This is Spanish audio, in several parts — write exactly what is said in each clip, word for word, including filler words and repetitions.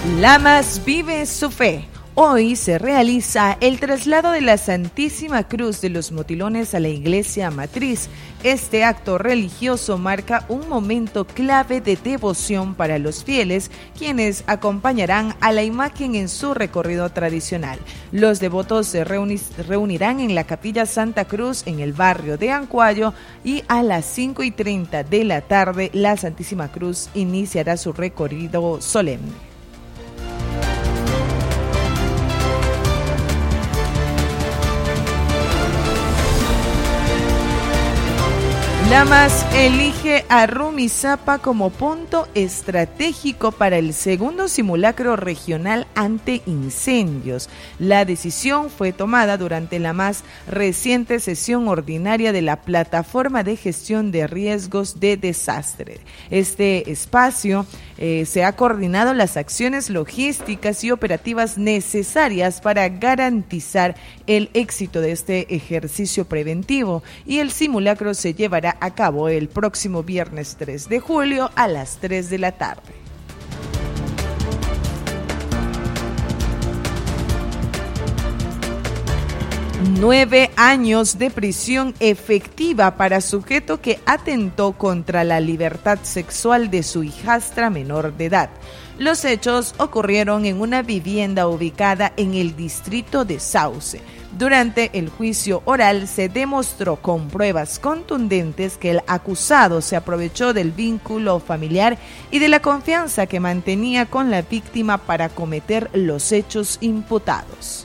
Lamas vive su fe. Hoy se realiza el traslado de la Santísima Cruz de los Motilones a la Iglesia Matriz. Este acto religioso marca un momento clave de devoción para los fieles, quienes acompañarán a la imagen en su recorrido tradicional. Los devotos se reuni- reunirán en la Capilla Santa Cruz en el barrio de Ancuayo y a las cinco y treinta de la tarde la Santísima Cruz iniciará su recorrido solemne. Lamas elige a Rumizápa como punto estratégico para el segundo simulacro regional ante incendios. La decisión fue tomada durante la más reciente sesión ordinaria de la Plataforma de Gestión de Riesgos de Desastre. Este espacio eh, se ha coordinado las acciones logísticas y operativas necesarias para garantizar el éxito de este ejercicio preventivo, y el simulacro se llevará a cabo el próximo viernes tres de julio a las tres de la tarde. Nueve años de prisión efectiva para sujeto que atentó contra la libertad sexual de su hijastra menor de edad. Los hechos ocurrieron en una vivienda ubicada en el distrito de Sauce. Durante el juicio oral se demostró con pruebas contundentes que el acusado se aprovechó del vínculo familiar y de la confianza que mantenía con la víctima para cometer los hechos imputados.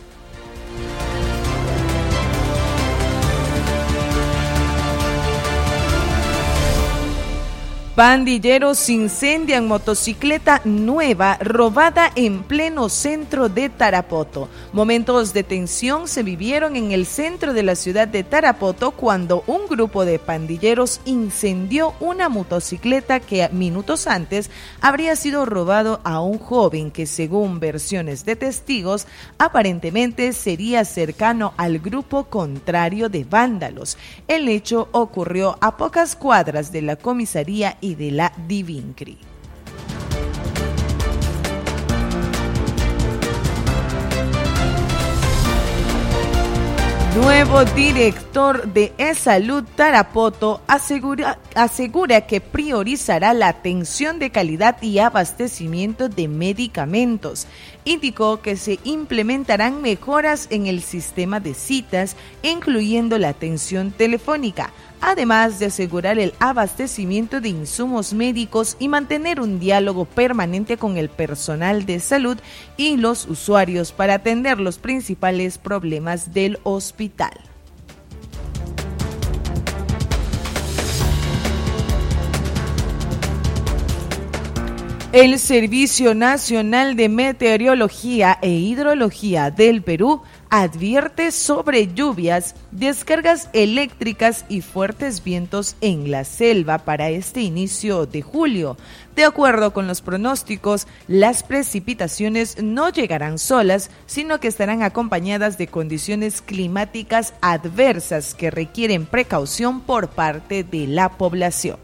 Pandilleros incendian motocicleta nueva robada en pleno centro de Tarapoto. Momentos de tensión se vivieron en el centro de la ciudad de Tarapoto cuando un grupo de pandilleros incendió una motocicleta que minutos antes habría sido robado a un joven que, según versiones de testigos, aparentemente sería cercano al grupo contrario de vándalos. El hecho ocurrió a pocas cuadras de la comisaría y de la Divincri. Nuevo director de E-Salud Tarapoto asegura, asegura que priorizará la atención de calidad y abastecimiento de medicamentos. Indicó que se implementarán mejoras en el sistema de citas, incluyendo la atención telefónica, además de asegurar el abastecimiento de insumos médicos y mantener un diálogo permanente con el personal de salud y los usuarios para atender los principales problemas del hospital. El Servicio Nacional de Meteorología e Hidrología del Perú advierte sobre lluvias, descargas eléctricas y fuertes vientos en la selva para este inicio de julio. De acuerdo con los pronósticos, las precipitaciones no llegarán solas, sino que estarán acompañadas de condiciones climáticas adversas que requieren precaución por parte de la población.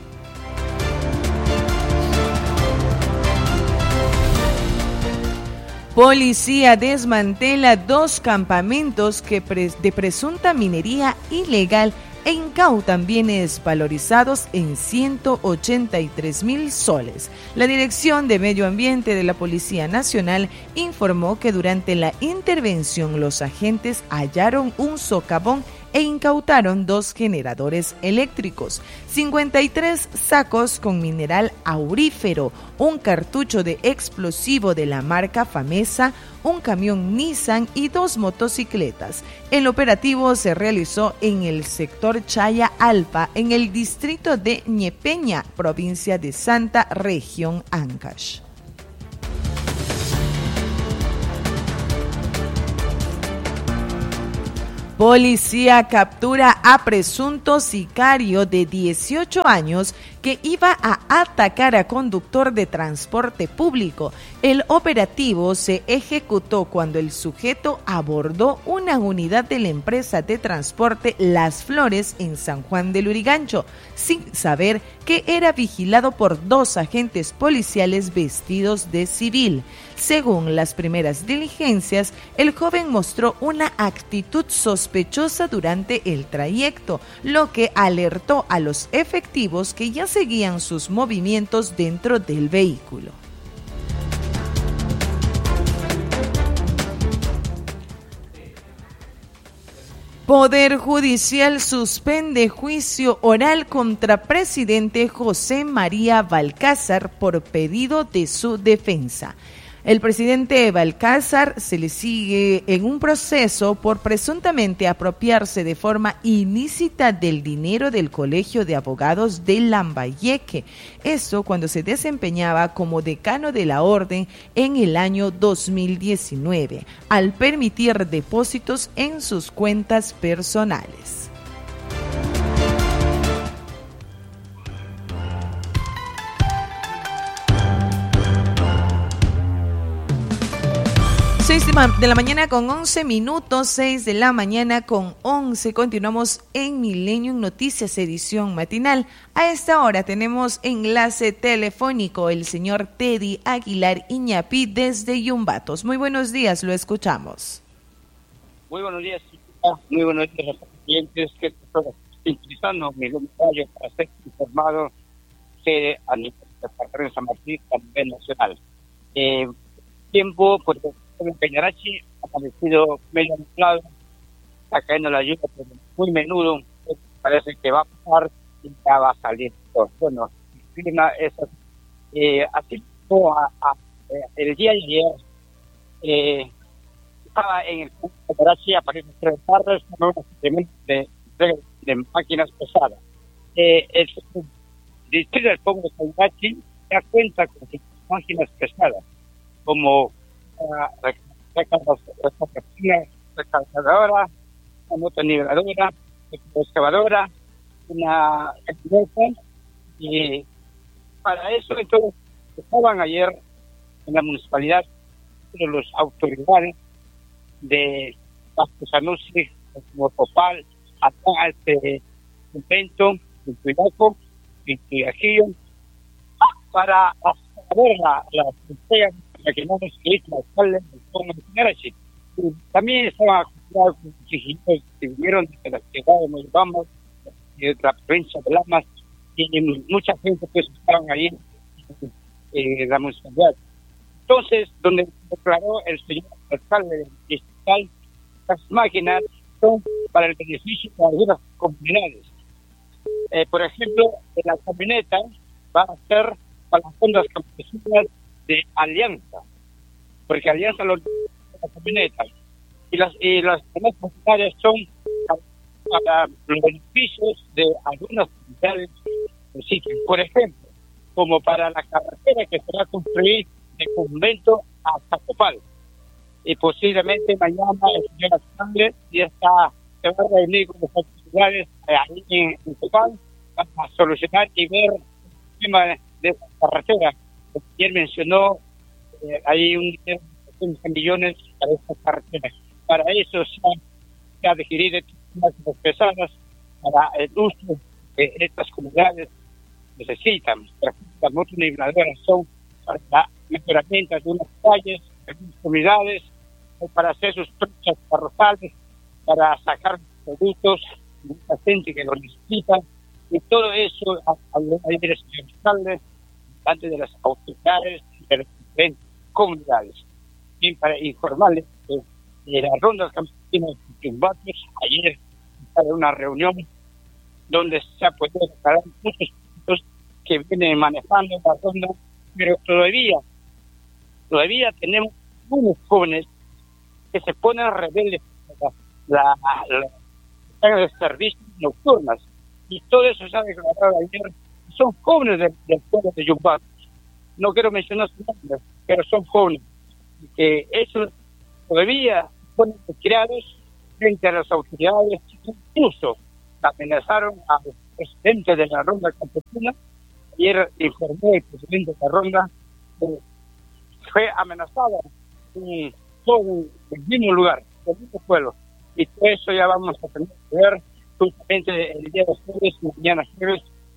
Policía desmantela dos campamentos que pres- de presunta minería ilegal e incautan bienes valorizados en ciento ochenta y tres mil soles. La Dirección de Medio Ambiente de la Policía Nacional informó que durante la intervención los agentes hallaron un socavón e incautaron dos generadores eléctricos, cincuenta y tres sacos con mineral aurífero, un cartucho de explosivo de la marca Famesa, un camión Nissan y dos motocicletas. El operativo se realizó en el sector Chaya Alpa, en el distrito de Ñepeña, provincia de Santa, región Ancash. Policía captura a presunto sicario de dieciocho años que iba a atacar a conductor de transporte público. El operativo se ejecutó cuando el sujeto abordó una unidad de la empresa de transporte Las Flores en San Juan del Lurigancho, sin saber que era vigilado por dos agentes policiales vestidos de civil. Según las primeras diligencias, el joven mostró una actitud sospechosa durante el trayecto, lo que alertó a los efectivos que ya seguían sus movimientos dentro del vehículo. Poder Judicial suspende juicio oral contra presidente José María Balcázar por pedido de su defensa. El presidente Balcázar se le sigue en un proceso por presuntamente apropiarse de forma ilícita del dinero del Colegio de Abogados de Lambayeque. Eso cuando se desempeñaba como decano de la orden en el año dos mil diecinueve, al permitir depósitos en sus cuentas personales. seis de la mañana con once minutos, seis de la mañana con once. Continuamos en Milenio Noticias, edición matinal. A esta hora tenemos enlace telefónico el señor Teddy Aguilar Iñapi desde Yumbatos. Muy buenos días, lo escuchamos. Muy buenos días, muy buenos días a los clientes que están utilizando mi radio para ser informado que a nivel de San Martín a nivel nacional. Eh, tiempo, pues en Peñarachi ha aparecido medio nublado, está cayendo la lluvia pero muy menudo, parece que va a pasar y ya va a salir. Bueno, el clima es eh, así como a, a, el día de ayer eh, estaba en el Peñarachi, aparecen tres tardes con un de, de, de máquinas pesadas. Eh, el distrito del pueblo de Peñarachi da cuenta con sus máquinas pesadas, como la recargadora, una motoniveladora, una excavadora, una camioneta, y para eso entonces estaban ayer en la municipalidad los autoridades de Vasco Sanusi, como Copal, hasta este convento, en Tuyaco, en Tuyajillo, para ver la, la que no nos quedó la alcalde del Peñarachi. También estaban acostumbrados con los que vinieron de la ciudad de Moyobamba, de la provincia de Lamas, y mucha gente pues estaban ahí en eh, la municipalidad. Entonces, donde declaró el señor alcalde distrital, las máquinas son para el beneficio de algunas comunidades. Eh, por ejemplo, la camioneta va a ser para las fondas campesinas de Alianza, porque Alianza lo las camionetas y las y las demás comunidades son para los beneficios de algunas comunidades del sitio. Por ejemplo, como para la carretera que se va a construir de Convento a Zacopal, y posiblemente mañana el señor alcalde ya está se va a reunir con las autoridades eh, ahí en Zacopal para solucionar y ver el tema de, de esa carretera. Ayer mencionó eh, hay un quince millones para estas carreteras. Para eso se ha, se ha adquirido máquinas pesadas para el uso que estas comunidades necesitan. Las motoniveladoras son para la mejoramiento de unas calles, de unas comunidades, para hacer sus trochas carrozales, para sacar productos de mucha gente que lo necesita, y todo eso habló ayer el señor alcalde antes de las autoridades de las diferentes comunidades. Bien, para informarles que de las rondas campesinas de Yumbatos, ayer en una reunión donde se ha podido declarar muchos puntos que vienen manejando la ronda, pero todavía, todavía tenemos unos jóvenes que se ponen rebeldes la, la, la de servicios nocturnas, y todo eso se ha declarado ayer. Son jóvenes del, del pueblo de Yumbatos. No quiero mencionar sus nombres, pero son jóvenes. Y que ellos todavía fueron creados frente a las autoridades, incluso amenazaron al presidente de la ronda campesina. Ayer informó el presidente de la ronda que fue amenazado un joven del mismo lugar, del mismo pueblo. Y todo eso ya vamos a tener que ver justamente el día de jueves, mañana jueves,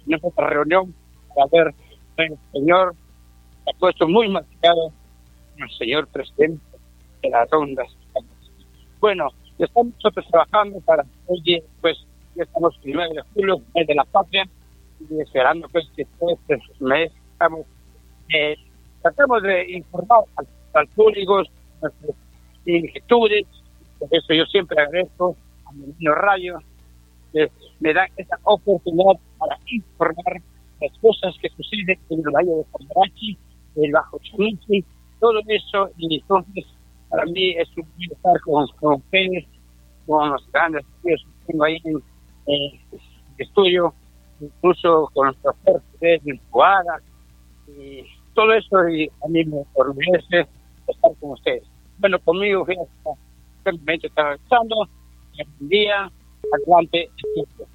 en nuestra reunión para ver el señor ha puesto muy marcado el señor presidente de las rondas. Bueno, estamos nosotros trabajando para hoy, pues ya estamos el nueve de julio, mes de la patria, y esperando pues que todo este mes estamos, eh, tratamos de informar al, al público nuestras inquietudes. Por eso yo siempre agradezco a mi niño Radio que me da esa oportunidad para informar las cosas que suceden en el Valle de Combarachi, el Bajo Chamichi, todo eso. Y entonces para mí es un gusto estar con, con ustedes, con los grandes estudios que tengo ahí en eh, el estudio, incluso con los profesores de Puada, y todo eso, y a mí me orgullece estar con ustedes. Bueno, conmigo voy a estar simplemente trabajando, un día, adelante, equipo.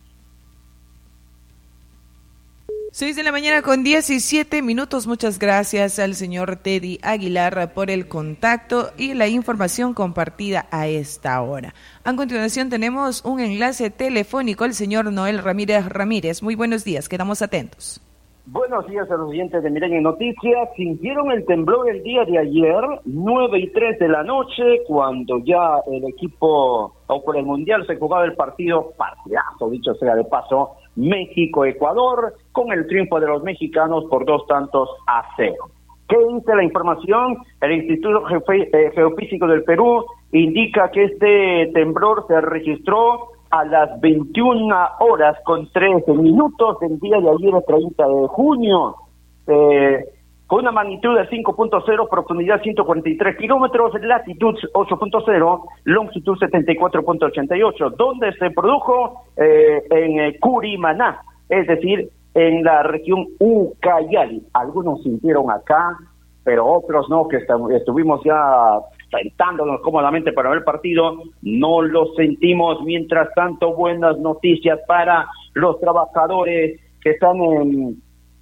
seis de la mañana con diecisiete minutos. Muchas gracias al señor Teddy Aguilar por el contacto y la información compartida a esta hora. A continuación tenemos un enlace telefónico, el señor Noel Ramírez Ramírez. Muy buenos días, quedamos atentos. Buenos días a los oyentes de Milenio Noticias. Sintieron el temblor el día de ayer, nueve y tres de la noche, cuando ya el equipo, o por el Mundial, se jugaba el partido, partidazo, dicho sea de paso, México-Ecuador, con el triunfo de los mexicanos por dos tantos a cero. ¿Qué dice la información? El Instituto Gefe, eh, Geofísico del Perú indica que este temblor se registró a las veintiuna horas con trece minutos del día de ayer, el treinta de junio, eh, con una magnitud de cinco punto cero, profundidad ciento cuarenta y tres kilómetros, latitud ocho punto cero, longitud setenta y cuatro punto ochenta y ocho, donde se produjo eh, en eh, Curimaná, es decir, en la región Ucayali. Algunos sintieron acá, pero otros no, que estuvimos ya sentándonos cómodamente para ver el partido, no lo sentimos. Mientras tanto, buenas noticias para los trabajadores que están en,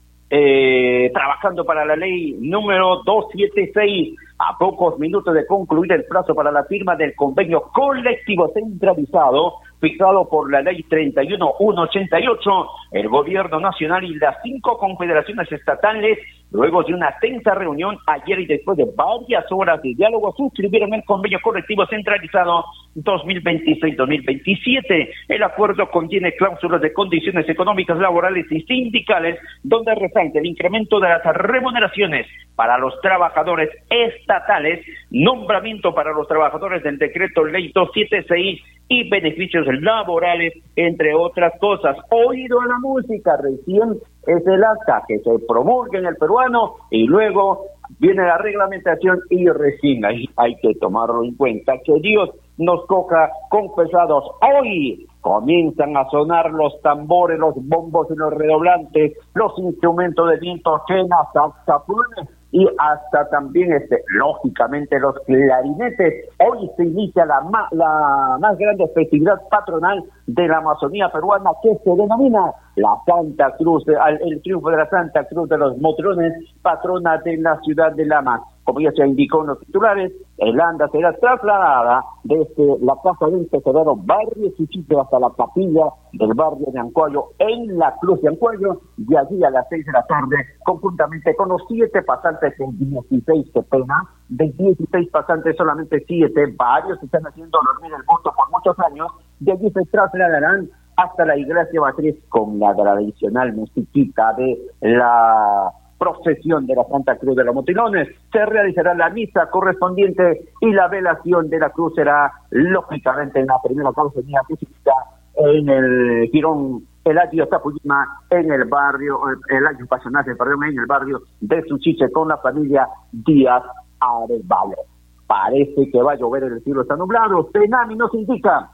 eh, trabajando para la ley número doscientos setenta y seis, a pocos minutos de concluir el plazo para la firma del convenio colectivo centralizado fijado por la ley treinta y uno mil ciento ochenta y ocho, el gobierno nacional y las cinco confederaciones estatales, luego de una tensa reunión ayer y después de varias horas de diálogo, suscribieron el convenio colectivo centralizado dos mil veintiséis dos mil veintisiete. El acuerdo contiene cláusulas de condiciones económicas, laborales y sindicales, donde resalta el incremento de las remuneraciones para los trabajadores estatales, nombramiento para los trabajadores del decreto ley doscientos setenta y seis y beneficios laborales, entre otras cosas. Oído a la música, recién es el acta que se promulga en el peruano y luego viene la reglamentación y recién ahí hay que tomarlo en cuenta. Que Dios nos coja confesados. Hoy comienzan a sonar los tambores, los bombos y los redoblantes, los instrumentos de viento, quenas, saxofones y hasta también, este, lógicamente, los clarinetes. Hoy se inicia la, ma- la más grande festividad patronal de la Amazonía peruana, que se denomina la Santa Cruz, el, el triunfo de la Santa Cruz de los Motrones, patrona de la ciudad de Lama. Como ya se indicó en los titulares, el anda será trasladada desde la Casa del Tesorero Barrio Suchito hasta la capilla del barrio de Ancuayo, en la Cruz de Ancuayo, y allí a las seis de la tarde, conjuntamente con los siete pasantes de dieciséis, qué pena, de dieciséis pasantes solamente siete, varios están haciendo dormir el voto por muchos años, de allí se trasladarán hasta la iglesia matriz con la tradicional musiquita de la procesión de la Santa Cruz de los Motilones. Se realizará la misa correspondiente y la velación de la cruz será lógicamente en la primera causanía física en el Girón Eladio Tapuyima, en el barrio, el año pasionaje, perdón, en el barrio de Suchiche con la familia Díaz Arevalo. Parece que va a llover, el cielo está nublado. Senami nos indica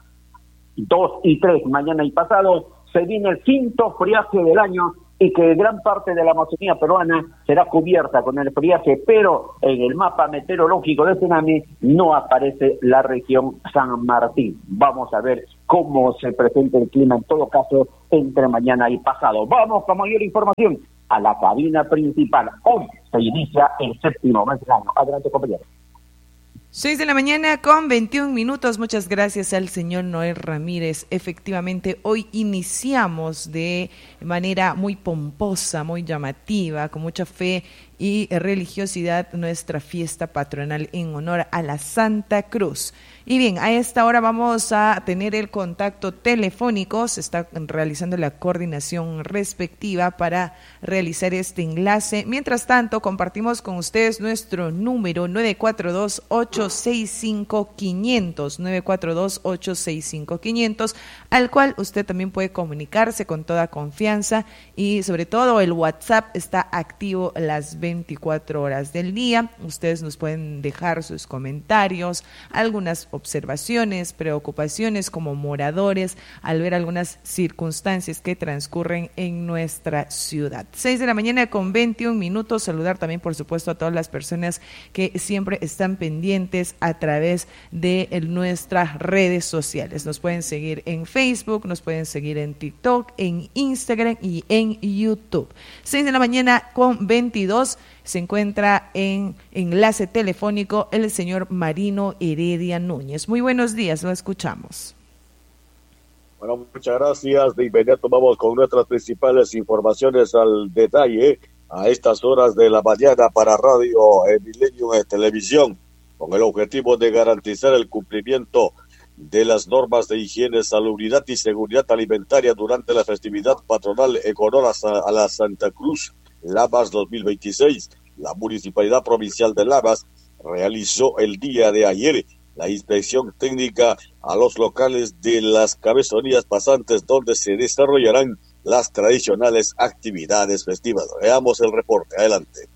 dos y tres, mañana y pasado, se viene el quinto friaje del año y que gran parte de la Amazonía peruana será cubierta con el friaje, pero en el mapa meteorológico de Senami no aparece la región San Martín. Vamos a ver cómo se presenta el clima en todo caso entre mañana y pasado. Vamos con mayor información a la cabina principal. Hoy se inicia el séptimo mes del año. Adelante, compañero. seis de la mañana con veintiún minutos. Muchas gracias al señor Noel Ramírez. Efectivamente, hoy iniciamos de manera muy pomposa, muy llamativa, con mucha fe y religiosidad, nuestra fiesta patronal en honor a la Santa Cruz. Y bien, a esta hora vamos a tener el contacto telefónico. Se está realizando la coordinación respectiva para realizar este enlace. Mientras tanto, compartimos con ustedes nuestro número nueve cuatro dos, ocho seis cinco, quinientos, nueve cuatro dos, ocho seis cinco, quinientos, al cual usted también puede comunicarse con toda confianza, y sobre todo el WhatsApp está activo las veinticuatro horas del día. Ustedes nos pueden dejar sus comentarios, algunas observaciones, preocupaciones como moradores al ver algunas circunstancias que transcurren en nuestra ciudad. seis de la mañana con veintiún minutos. Saludar también, por supuesto, a todas las personas que siempre están pendientes a través de nuestras redes sociales. Nos pueden seguir en Facebook, nos pueden seguir en TikTok, en Instagram y en YouTube. seis de la mañana con veintidós. Se encuentra en enlace telefónico el señor Marino Heredia Núñez. Muy buenos días, lo escuchamos. Bueno, muchas gracias. De inmediato vamos con nuestras principales informaciones al detalle a estas horas de la mañana para Radio Milenio de Televisión, con el objetivo de garantizar el cumplimiento de las normas de higiene, salubridad y seguridad alimentaria durante la festividad patronal en honor a la Santa Cruz Lamas dos mil veintiséis. La Municipalidad Provincial de Lamas realizó el día de ayer la inspección técnica a los locales de las cabezonías pasantes, donde se desarrollarán las tradicionales actividades festivas. Veamos el reporte. Adelante.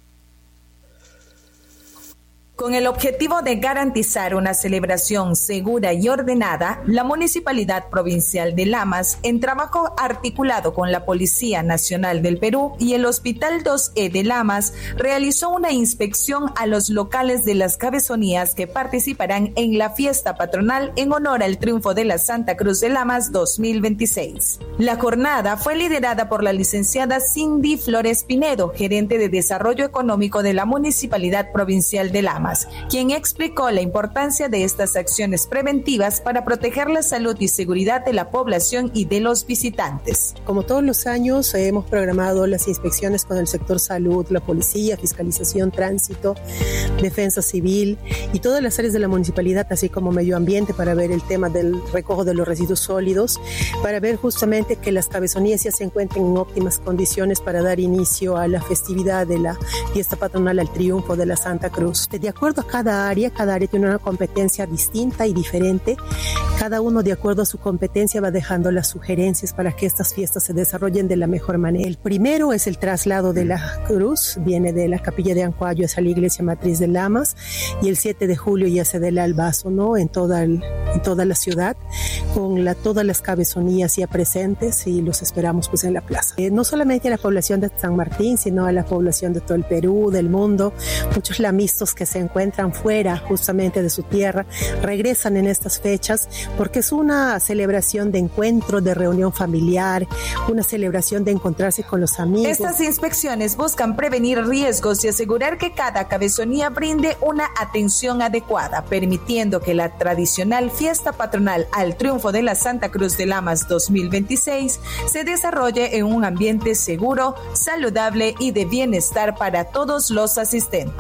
Con el objetivo de garantizar una celebración segura y ordenada, la Municipalidad Provincial de Lamas, en trabajo articulado con la Policía Nacional del Perú y el Hospital dos E de Lamas, realizó una inspección a los locales de las cabezonías que participarán en la fiesta patronal en honor al triunfo de la Santa Cruz de Lamas dos mil veintiséis. La jornada fue liderada por la licenciada Cindy Flores Pinedo, gerente de Desarrollo Económico de la Municipalidad Provincial de Lamas, quien explicó la importancia de estas acciones preventivas para proteger la salud y seguridad de la población y de los visitantes. Como todos los años, eh, hemos programado las inspecciones con el sector salud, la policía, fiscalización, tránsito, defensa civil y todas las áreas de la municipalidad, así como medio ambiente, para ver el tema del recojo de los residuos sólidos, para ver justamente que las cabezonías ya se encuentren en óptimas condiciones para dar inicio a la festividad de la fiesta patronal, al triunfo de la Santa Cruz. De acuerdo a cada área, cada área tiene una competencia distinta y diferente. Cada uno, de acuerdo a su competencia, va dejando las sugerencias para que estas fiestas se desarrollen de la mejor manera. El primero es el traslado de la cruz, viene de la capilla de Ancuayo hacia la iglesia matriz de Lamas, y el siete de julio ya se da el vaso, ¿no? En toda, el, en toda la ciudad, con la, todas las cabezonías ya presentes, y los esperamos pues en la plaza. Eh, no solamente a la población de San Martín, sino a la población de todo el Perú, del mundo. Muchos lamistos que se encuentran fuera justamente de su tierra regresan en estas fechas porque es una celebración de encuentro, de reunión familiar, una celebración de encontrarse con los amigos. Estas inspecciones buscan prevenir riesgos y asegurar que cada cabezonía brinde una atención adecuada, permitiendo que la tradicional fiesta patronal al triunfo de la Santa Cruz de Lamas dos mil veintiséis se desarrolle en un ambiente seguro, saludable y de bienestar para todos los asistentes.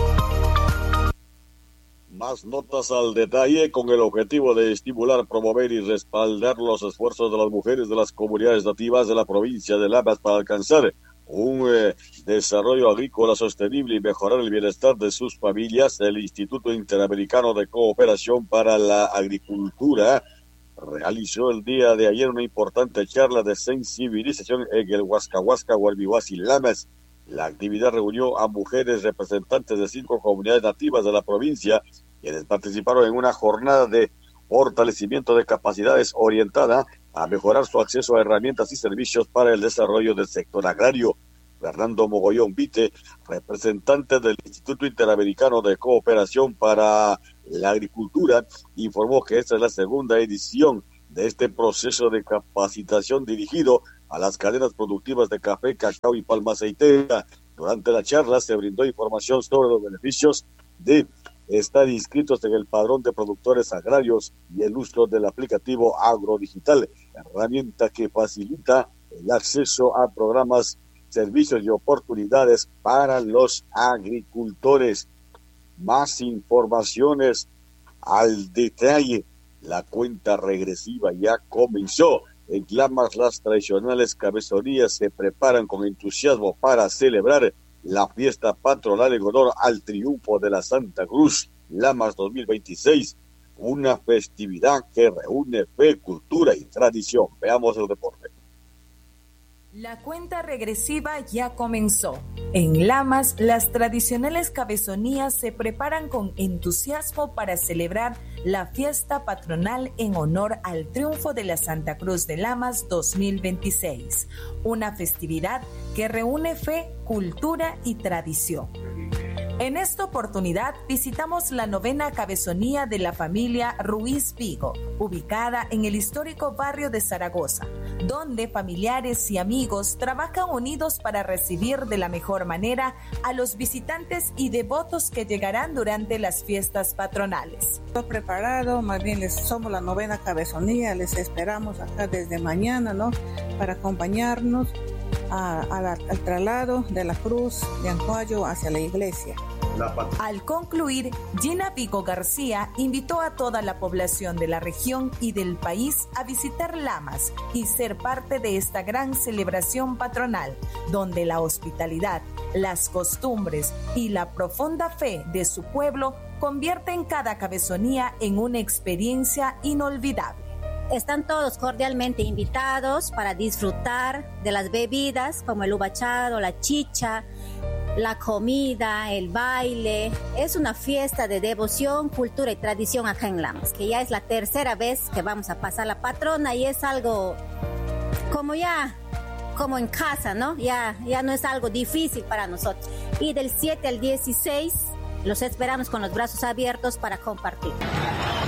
Más notas al detalle con el objetivo de estimular, promover y respaldar los esfuerzos de las mujeres de las comunidades nativas de la provincia de Lamas para alcanzar un eh, desarrollo agrícola sostenible y mejorar el bienestar de sus familias. El Instituto Interamericano de Cooperación para la Agricultura realizó el día de ayer una importante charla de sensibilización en el Huascahuasca, Hualmihuasi, Lamas. La actividad reunió a mujeres representantes de cinco comunidades nativas de la provincia, quienes participaron en una jornada de fortalecimiento de capacidades orientada a mejorar su acceso a herramientas y servicios para el desarrollo del sector agrario. Fernando Mogollón Vite, representante del Instituto Interamericano de Cooperación para la Agricultura, informó que esta es la segunda edición de este proceso de capacitación dirigido a las cadenas productivas de café, cacao y palma aceitera. Durante la charla se brindó información sobre los beneficios de están inscritos en el padrón de productores agrarios y el uso del aplicativo AgroDigital, herramienta que facilita el acceso a programas, servicios y oportunidades para los agricultores. Más informaciones al detalle. La cuenta regresiva ya comenzó. En Lamas, las tradicionales cabezonías se preparan con entusiasmo para celebrar la fiesta patronal en honor al triunfo de la Santa Cruz, Lamas dos mil veintiséis, una festividad que reúne fe, cultura y tradición. Veamos el reporte. La cuenta regresiva ya comenzó. En Lamas, las tradicionales cabezonías se preparan con entusiasmo para celebrar la fiesta patronal en honor al triunfo de la Santa Cruz de Lamas dos mil veintiséis, una festividad que reúne fe, cultura y tradición. En esta oportunidad visitamos la novena cabezonía de la familia Ruiz Vigo, ubicada en el histórico barrio de Zaragoza, donde familiares y amigos trabajan unidos para recibir de la mejor manera a los visitantes y devotos que llegarán durante las fiestas patronales. Todo preparado, más bien les somos la novena cabezonía, les esperamos acá desde mañana, ¿no? Para acompañarnos a, a la, al traslado de la cruz de Ancuayo hacia la iglesia. Al concluir, Gina Vigo García invitó a toda la población de la región y del país a visitar Lamas y ser parte de esta gran celebración patronal, donde la hospitalidad, las costumbres y la profunda fe de su pueblo convierten cada cabezonía en una experiencia inolvidable. Están todos cordialmente invitados para disfrutar de las bebidas como el ubachado, la chicha, la comida, el baile. Es una fiesta de devoción, cultura y tradición acá en Lamas, que ya es la tercera vez que vamos a pasar la patrona y es algo como ya, como en casa, ¿no? Ya, ya no es algo difícil para nosotros. Y del siete al dieciséis los esperamos con los brazos abiertos para compartir.